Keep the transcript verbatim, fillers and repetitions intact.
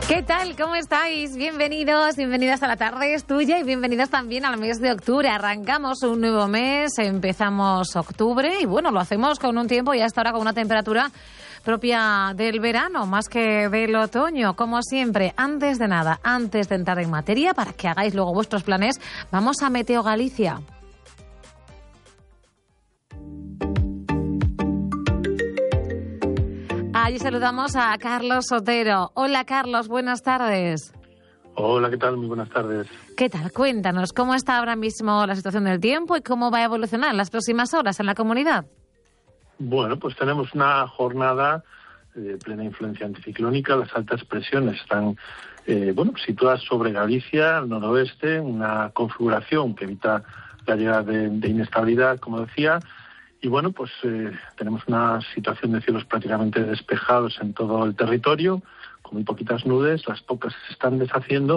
¿Qué tal? ¿Cómo estáis? Bienvenidos, bienvenidas a la tarde es tuya y bienvenidos también al mes de octubre. Arrancamos un nuevo mes, empezamos octubre y bueno, lo hacemos con un tiempo y hasta ahora con una temperatura propia del verano, más que del otoño. Como siempre, antes de nada, antes de entrar en materia, para que hagáis luego vuestros planes, vamos a Meteo Galicia. Allí saludamos a Carlos Otero. Hola, Carlos, buenas tardes. Hola, ¿qué tal? Muy buenas tardes. ¿Qué tal? Cuéntanos, ¿cómo está ahora mismo la situación del tiempo y cómo va a evolucionar en las próximas horas en la comunidad? Bueno, pues tenemos una jornada de plena influencia anticiclónica. Las altas presiones están eh, bueno, situadas sobre Galicia, al noroeste, una configuración que evita la llegada de, de inestabilidad, como decía. Y bueno, pues eh, tenemos una situación de cielos prácticamente despejados en todo el territorio, con muy poquitas nubes, las pocas se están deshaciendo